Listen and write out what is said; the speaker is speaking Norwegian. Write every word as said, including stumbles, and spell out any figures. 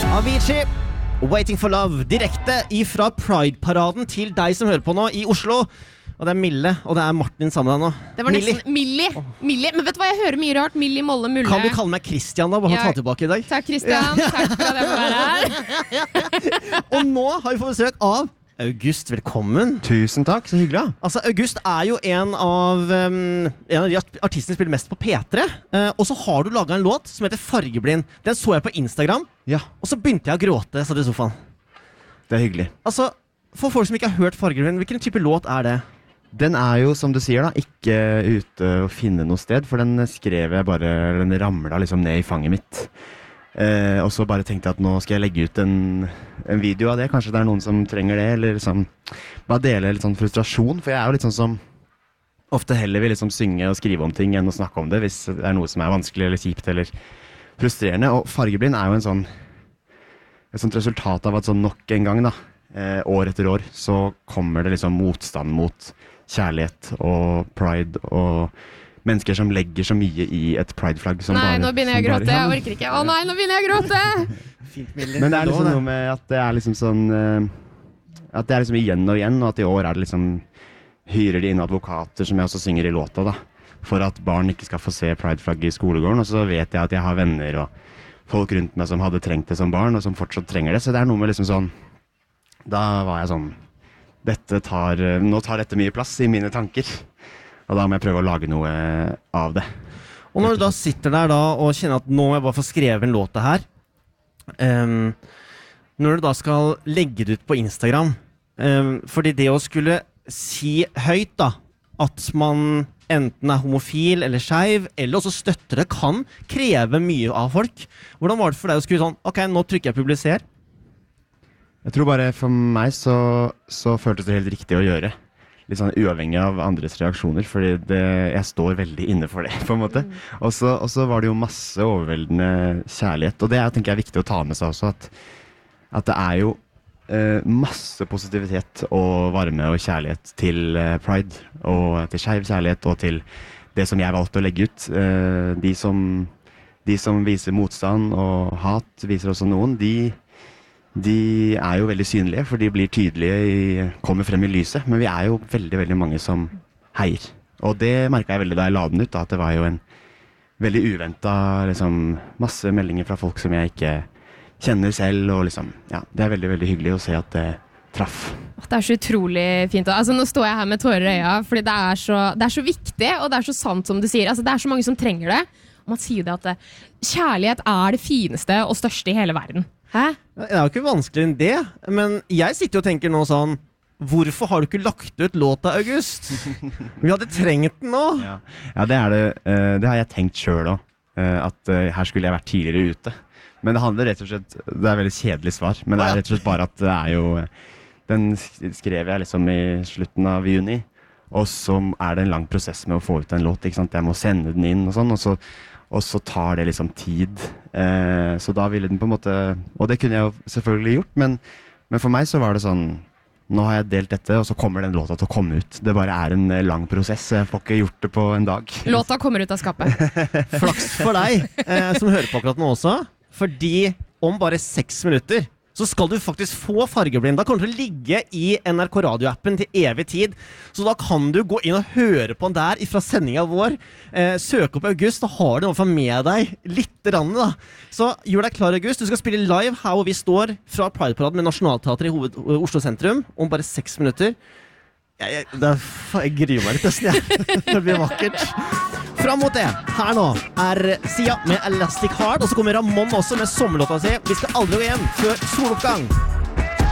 Avicii, Waiting for Love, direkte ifra Pride-paraden til deg som hører på nå i Oslo. Og det er Mille, og det er Martin sammen med deg nå. Det var nesten Millie. Millie. Men vet du hva, jeg hører mye rart. Millie, Molle, Mulle. Kan du kalle meg Christian da, bare ja. Ta tilbake i dag? Takk, Christian. Takk for at jeg får være her. Og nå har vi fått besøk av August, velkommen. Tusen takk, så hyggelig. Altså, August er jo en av, um, en av de artistene som spiller mest på P tre. Uh, og så har du laget en låt som heter Fargeblind. Den så jeg på Instagram, ja. Og så begynte jeg å gråte, satt i sofaen. Det er hyggelig. Altså, for folk som ikke har hørt Fargeblind, hvilken type låt er det? Den er jo, som du sier da, ikke ute å finne noe sted, for den skrev jeg bare, den ramlet liksom ned i fanget mitt. Eh, og så bare tenkte jeg at nå skal jeg legge ut en, en video av det. Kanskje det er noen som trenger det, eller liksom bare dele litt sånn frustrasjon. For jeg er jo litt sånn som ofte heller vil liksom synge og skrive om ting enn å snakke om det, hvis det er noe som er vanskelig eller kjipt eller frustrerende. Og Fargeblind er jo en sånn, et sånt resultat av at sånn nok en gang da, eh, år etter år, så kommer det liksom motstand mot kjærlighet og pride og mennesker som legger så mye i et pride-flagg som Nei, bare, nå begynner jeg å gråte, bare, jeg orker ikke. Å nei, nå begynner jeg å gråte! Fint, Men det er liksom noe med at det er liksom sånn uh, at det er liksom igjen og igjen, og at i år er det liksom hyrer de inn advokater som jeg også synger i låta da, for at barn ikke skal få se pride-flagget i skolegården, og så vet jeg at jeg har venner og folk rundt meg som hadde trengt det som barn, og som fortsatt trenger det, så det er noe med liksom sånn, da var jeg sånn, dette tar, nå tar dette mye plass i mine tanker. Og da må jeg prøve å lage noe av det. Og når du da sitter der da og kjenner at nå må jeg bare få skrevet en låt det her, um, når du da skal legge det ut på Instagram, um, fordi det å skulle si høyt da, at man enten er homofil eller skeiv, eller også støtter det, kan kreve mye av folk. Hvordan var det for deg å skrive sånn, ok, nå trykker jeg publiser? Jeg tror bare for meg så, så føltes det helt riktig å gjøre. Litt sånn uavhengig av andres reaksjoner, fordi det, jeg står veldig inne for det, på en måte. Og så, og så var det jo masse overveldende kjærlighet, og det er, tenker jeg er viktig å ta med seg også, at, at det er jo eh, masse positivitet og varme og kjærlighet til eh, Pride, og til skeiv kjærlighet, og til det som jeg valgte å legge ut. Eh, de, som, de som viser motstand og hat, viser også noen, de... De er jo veldig synlige, for de blir tydelige, i, kommer frem i lyset, men vi er jo veldig, veldig mange som heier. Og det merket jeg veldig da jeg la den ut, da, at det var jo en veldig uventet, liksom, masse meldinger fra folk som jeg ikke kjenner selv, og liksom, ja, det er veldig, veldig hyggelig å se at det traff. Det er så utrolig fint. Altså, nå står jeg her med tårer i øya, fordi det er, så, det er så viktig, og det er så sant som du sier. Altså, det er så mange som trenger det. Og man sier det at det, kjærlighet er det fineste og største i hele verden. Hæ? Det er jo ikke vanskelig enn det, men jeg sitter og tenker nå sånn, hvorfor har du ikke lagt ut låta, August? Vi hadde trengt den nå. Ja, ja det er det. Det har jeg tenkt selv også, at her skulle jeg vært tidligere ute. Men det handler rett og slett, det er et veldig kjedelig svar, men det er rett og slett bare at det er jo, den skrev jeg liksom i slutten av juni, og så er det en lang prosess med å få ut en låt, ikke sant? Jeg må sende den inn og sånn, og så Og så tar det liksom tid. Eh, så da ville den på en måte... Og det kunne jeg jo selvfølgelig gjort, men, men for meg så var det sånn... Nå har jeg delt dette, og så kommer den låta til å komme ut. Det bare er en lang prosess. Jeg får ikke gjort det på en dag. Låta kommer ut av skapet. Flaks for deg, eh, som hører på akkurat nå også. Fordi om bare seks minutter... så skal du faktisk få Fargeblind. Da kommer du til å ligge i N R K radioappen til evig tid. Så da kan du gå inn og høre på den der fra sendingen vår. Eh, søk opp August, da har du noe med deg litt rann, da. Så gjør deg klar, August. Du skal spille live her hvor vi står fra Pride-paraden med Nationalteatret i hoved, Oslo sentrum om bare seks minutter. Jeg, jeg, det, jeg gruer meg litt, nesten, jeg. Det blir vakkert. Fram mot det, her nå er Sia med Elastic Heart, og så kommer Ramon også med sommerlåta si. Vi skal aldri gå hjem før soloppgang.